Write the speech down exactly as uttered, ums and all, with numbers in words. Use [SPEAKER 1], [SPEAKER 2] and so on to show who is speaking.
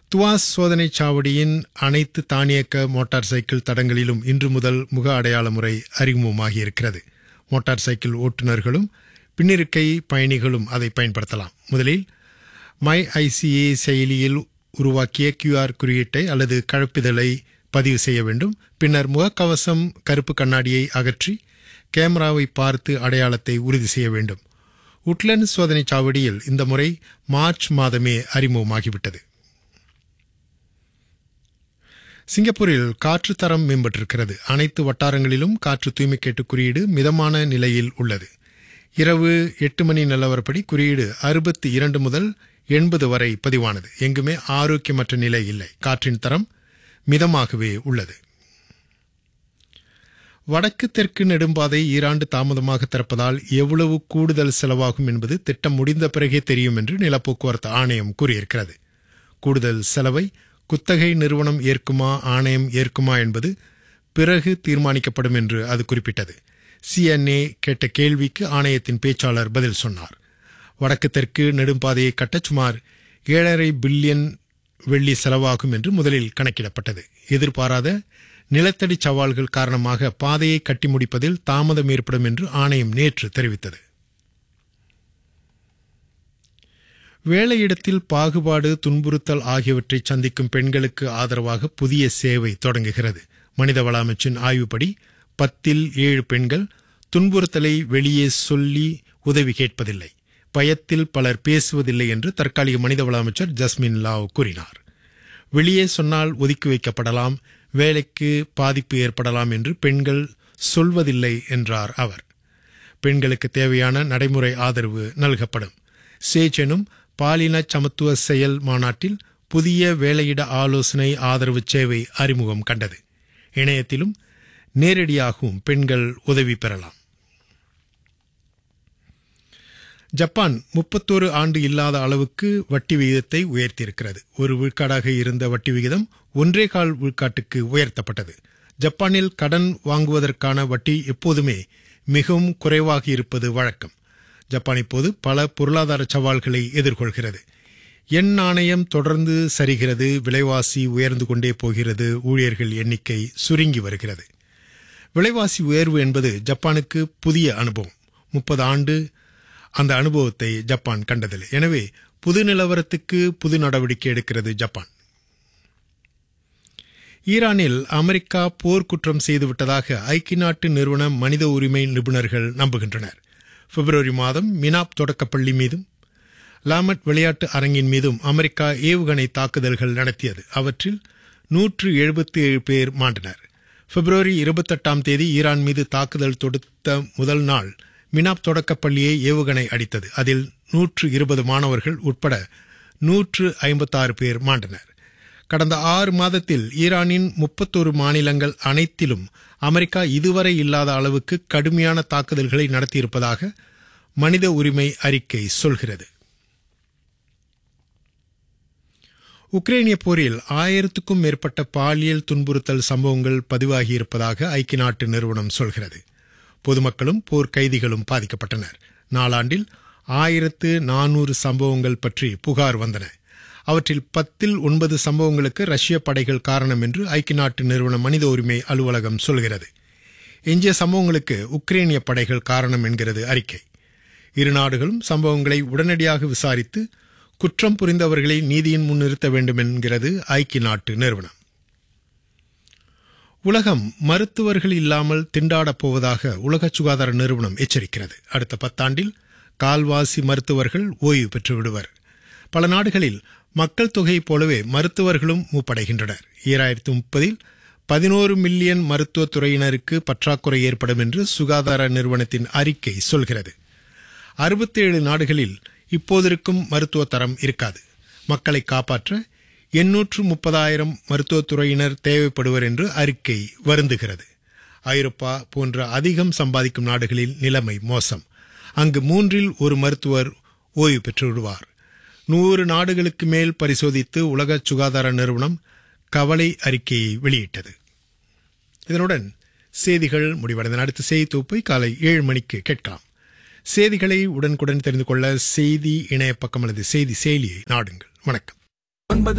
[SPEAKER 1] துவாஸ் சோதனைச் சாவடியின் அனைத்து தானியக்க motor cycle தடங்களிலும் இன்று முதல் முக அடையாள முறை அறிமுகமாகியிருக்கிறது. மோட்டார் சைக்கிள் ஓட்டுநர்களும் பின்னிருக்கை பயணிகளும் அதை பயன்படுத்தலாம். முதலில் மை ஐசிஏ செயலியில் உருவாக்கிய கியூஆர் குறியீட்டை அல்லது கழப்பிதழை பதிவு செய்ய வேண்டும். பின்னர் முகக்கவசம் கருப்பு கண்ணாடியை அகற்றி கேமராவை பார்த்து அடையாளத்தை உறுதி செய்ய வேண்டும். உட்லண்ட் சோதனைச் சாவடியில் இந்த முறை மார்ச் மாதமே அறிமுகமாகிவிட்டது. சிங்கப்பூரில் காற்று தரம் மேம்பட்டிருக்கிறது. அனைத்து வட்டாரங்களிலும் காற்று தூய்மைக்கேட்டு குறியீடு மிதமான நிலையில் உள்ளது. இரவு எட்டு மணி நிலவரப்படி குறியீடு அறுபத்தி இரண்டு முதல் எண்பது வரை பதிவானது. எங்குமே ஆரோக்கியமற்ற நிலை இல்லை. காற்றின் தரம் மிதமாகவே உள்ளது. வடக்கு தெற்கு நெடும்பாதை ஈராண்டு தாமதமாக திறப்பதால் எவ்வளவு கூடுதல் செலவாகும் என்பது திட்டம் முடிந்த பிறகே தெரியும் என்று நிலப்போக்குவரத்து ஆணையம் கூறியிருக்கிறது. கூடுதல் செலவை குத்தகை நிறுவனம் ஏற்குமா ஆணையம் ஏற்குமா என்பது பிறகு தீர்மானிக்கப்படும் என்று அது குறிப்பிட்டது. சிஎன்ஏ கேட்ட கேள்விக்கு ஆணையத்தின் பேச்சாளர் பதில் சொன்னார். வடக்கு தெற்கு நெடும்பாதையை கட்ட சுமார் ஏழரை பில்லியன் வெள்ளி செலவாகும் என்று முதலில் கணக்கிடப்பட்டது. எதிர்பாராத நிலத்தடி சவால்கள் காரணமாக பாதையை கட்டி முடிப்பதில் தாமதம் ஏற்படும் என்று ஆணையம் நேற்று தெரிவித்தது. வேலையிடத்தில் பாகுபாடு, துன்புறுத்தல் ஆகியவற்றை சந்திக்கும் பெண்களுக்கு ஆதரவாக புதிய சேவை தொடங்குகிறது. மனிதவள அமைச்சின் ஆய்வுப்படி பத்தில் ஏழு பெண்கள் துன்புறுத்தலை வெளியே சொல்லி உதவி கேட்பதில்லை. பயத்தில் பலர் பேசுவதில்லை என்று தற்காலிக மனிதவள அமைச்சர் ஜஸ்மின் லாவ் கூறினார். வெளியே சொன்னால் ஒதுக்கி வைக்கப்படலாம், வேலைக்கு பாதிப்பு ஏற்படலாம் என்று பெண்கள் சொல்வதில்லை என்றார் அவர். பெண்களுக்கு தேவையான நடைமுறை ஆதரவு நல்கப்படும். சேஜ் எனும் பாலின சமத்துவ செயல் மாநாட்டில் புதிய வேலையிட ஆலோசனை ஆதரவு சேவை அறிமுகம் கண்டது. இணையத்திலும் நேரடியாகவும் பெண்கள் உதவி பெறலாம். ஜப்பான் முப்பத்தோரு ஆண்டு இல்லாத அளவுக்கு வட்டி விகிதத்தை உயர்த்தியிருக்கிறது. ஒரு விழுக்காடாக இருந்த வட்டி விகிதம் ஒன்றே கால் விழுக்காட்டுக்கு உயர்த்தப்பட்டது. ஜப்பானில் கடன் வாங்குவதற்கான வட்டி எப்போதுமே மிகவும் குறைவாக இருப்பது வழக்கம். ஜப்பான் இப்போது பல பொருளாதார சவால்களை எதிர்கொள்கிறது. எண் நாணயம் தொடர்ந்து சரிகிறது, விலைவாசி உயர்ந்து கொண்டே போகிறது, ஊழியர்கள் எண்ணிக்கை சுருங்கி வருகிறது. விலைவாசி உயர்வு என்பது ஜப்பானுக்கு புதிய அனுபவம். முப்பது ஆண்டு அந்த அனுபவத்தை ஜப்பான் கண்டதில்லை. எனவே புது நிலவரத்துக்கு புது நடவடிக்கை எடுக்கிறது ஜப்பான். ஈரானில் அமெரிக்கா போர்க்குற்றம் செய்துவிட்டதாக ஐக்கிய நாட்டு நிறுவன மனித உரிமை நிபுணர்கள் நம்புகின்றனர். பிப்ரவரி மாதம் மினாப் தொடக்கப்பள்ளி மீதும் லாமட் விளையாட்டு அரங்கின் மீதும் அமெரிக்கா ஏவுகணை தாக்குதல்கள் நடத்தியது. அவற்றில் நூற்று எழுபத்தி ஏழு பேர் மாண்டனர். பிப்ரவரி இருபத்தெட்டாம் தேதி ஈரான் மீது தாக்குதல் தொடுத்த முதல் நாள் மினாப் தொடக்கப்பள்ளியை ஏவுகணை அடித்தது. அதில் நூற்று இருபது மாணவர்கள் உட்பட நூற்று ஐம்பத்தாறு பேர் மாண்டனர். கடந்த ஆறு மாதத்தில் ஈரானின் முப்பத்தொரு மாநிலங்கள் அனைத்திலும் அமெரிக்கா இதுவரை இல்லாத அளவுக்கு கடுமையான தாக்குதல்களை நடத்தியிருப்பதாக மனித உரிமை அறிக்கை சொல்கிறது. உக்ரைனிய போரில் ஆயிரத்துக்கும் மேற்பட்ட பாலியல் துன்புறுத்தல் சம்பவங்கள் பதிவாகியிருப்பதாக ஐக்கிய நாட்டு நிறுவனம் சொல்கிறது. பொதுமக்களும் போர் கைதிகளும் பாதிக்கப்பட்டனர். நாளாண்டில் ஆயிரத்து நானூறு சம்பவங்கள் பற்றி புகார் வந்தன. அவற்றில் பத்தில் ஒன்பது சம்பவங்களுக்கு ரஷ்ய படைகள் காரணம் என்று ஐக்கிய நாட்டு நிறுவன மனித உரிமை அலுவலகம் சொல்கிறது. எஞ்சிய சம்பவங்களுக்கு உக்ரைனிய படைகள் காரணம் என்கிறது அறிக்கை. இரு நாடுகளும் சம்பவங்களை உடனடியாக விசாரித்து குற்றம் புரிந்தவர்களை நீதியின் முன் நிறுத்த வேண்டும் என்கிறது ஐக்கிய நாட்டு நிறுவனம். உலகம் மருத்துவர்கள் இல்லாமல் திண்டாடப் போவதாக உலக சுகாதார நிறுவனம் எச்சரிக்கிறது. அடுத்த பத்தாண்டில் கால்வாசி மருத்துவர்கள் ஓய்வு பெற்று விடுவர். பல நாடுகளில் மக்கள் தொகையைப் போலவே மருத்துவர்களும் மூப்படைகின்றனர். ஈராயிரத்து முப்பதில் பதினோரு மில்லியன் மருத்துவத் துறையினருக்கு பற்றாக்குறை ஏற்படும் என்று சுகாதார நிறுவனத்தின் அறிக்கை சொல்கிறது. அறுபத்தேழு நாடுகளில் இப்போதிருக்கும் மருத்துவ தரம் இருக்காது. மக்களை காப்பாற்ற எண்ணூற்று முப்பதாயிரம் மருத்துவத் துறையினர் தேவைப்படுவர் என்று அறிக்கை வருந்துகிறது. ஐரோப்பா போன்ற அதிகம் சம்பாதிக்கும் நாடுகளில் நிலைமை மோசம். அங்கு மூன்றில் ஒரு மருத்துவர் ஓய்வு பெற்று விடுவார். நூறு நாடுகளுக்கு மேல் பரிசோதித்து உலக சுகாதார நிறுவனம் கவலை அறிக்கையை வெளியிட்டது. இதனுடன் செய்திகள் முடிவடைந்தன. அடுத்த செய்தி தொகுப்பை காலை ஏழு மணிக்கு கேட்கலாம். செய்திகளை உடனுக்குடன் தெரிந்து கொள்ள செய்தி இணைய பக்கம் அல்லது செய்தி செயலியை நாடுங்கள். வணக்கம்.